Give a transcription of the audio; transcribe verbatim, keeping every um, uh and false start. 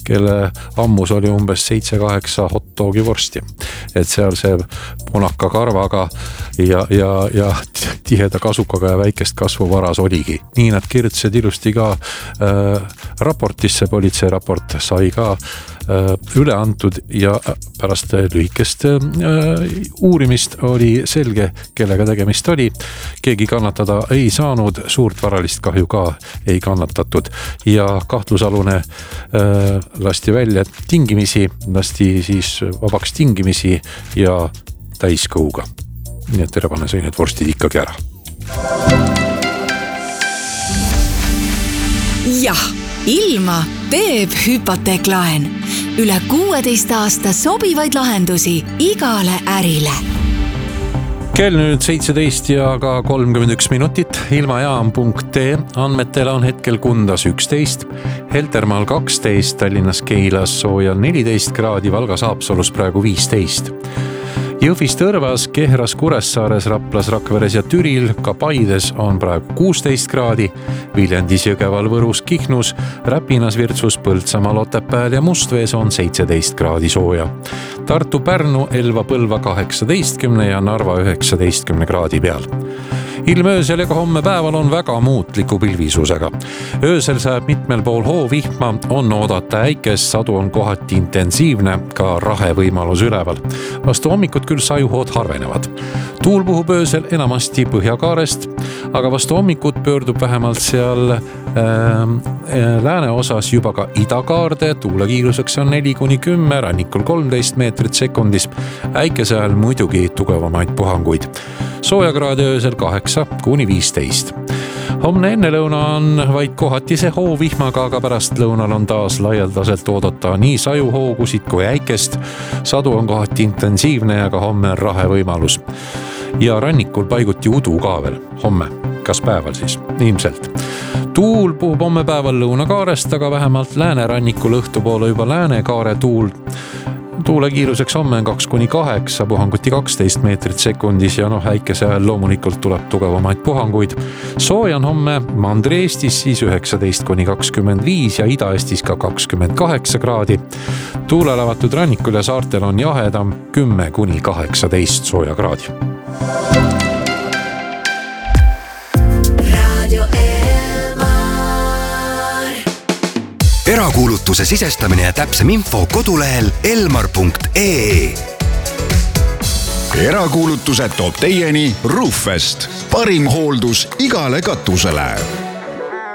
kelle ammus oli umbes seitse kaheksa hot dogi vorsti. Et seal see punaka karvaga ja, ja, ja tiheda kasukaga ja väikest kasvu varas oligi. Nii nad kirjutasid ilusti ka äh, raportisse, politsei raport sai ka äh, üle antud ja pärast lühikest äh, uurimist oli selge, kellega tegemist oli. Keegi kannatada ei saanud, suurt varalist kahju ka ei kannatatud ja kahtlusalune äh, lasti välja tingimisi, lasti siis vabaks tingimisi ja täiskõuga. Nii et Tervane sai need vorstid ikkagi ära. Jah, ilma teeb hüpoteeklaen. Üle kuueteist aasta sobivaid lahendusi igale ärile. Kell nüüd seitseteist ja ka kolmkümmend üks minutit. Ilmajaam punkt ee andmetele on hetkel Kundas üksteist, Heltermaal kaksteist, Tallinnas Keilas soojal neliteist kraadi, Valgas Haapsalus praegu viisteist. Jõhvis Tõrvas, Kehras, Kuressaares, Raplas, Rakveres ja Türil, ka Paides on praegu kuusteist kraadi, Viljandis, Jõgeval, Võrus, Kihnus, Räpinas, Virtsus, Põltsamaal, Otepääl ja Mustvees on seitseteist kraadi sooja. Tartu, Pärnu, Elva, Põlva kaheksateistkümne ja Narva üheksateistkümne kraadi peal. Ilm öösel ja ka homme päeval on väga muutliku pilvisusega. Öösel sajab mitmel pool hoovihma, on oodata äikest, sadu on kohati intensiivne, ka rahe võimalus üleval. Vastu hommikut küll sajuhood harvenevad. Tuul puhub öösel enamasti Põhjakaarest, aga vastu hommikut pöördub vähemalt seal äh, lääne osas juba ka idakaarde. Tuule kiiruseks on neli kuni kümme, rannikul kolmteist meetrit sekundis. Äikese ajal muidugi tugevamaid puhanguid. Soojakraadi öösel kaheksa kuni viisteist. Homne ennelõuna on vaid kohatise hoovihmaga, aga pärast lõunal on taas laialdaselt oodata nii sajuhoogusid kui äikest. Sadu on kohati intensiivne ja ka homme on rahe võimalus. Ja rannikul paiguti udu ka veel homme, kas päeval siis, ilmselt. Tuul puhub homme päeval lõunakaarest, aga vähemalt läänerannikul õhtupoole juba läänekaare tuul. Tuule kiiruseks homme on kaks kuni kaheksa, puhanguti kaksteist meetrit sekundis ja noh, äikese ajal loomulikult tuleb tugevamaid puhanguid. Sooja on homme Mandri-Eestis siis üheksateist kuni kakskümmend viis ja Ida-Eestis ka kakskümmend kaheksa kraadi. Tuule lavatud rannikul ja saartel on jahedam kümme kuni kaheksateist sooja kraadi. Erakuulutuse sisestamine ja täpsem info kodulehel elmar punkt ee. Erakuulutuse toob teieni Roofest. Parim hooldus igale katusele.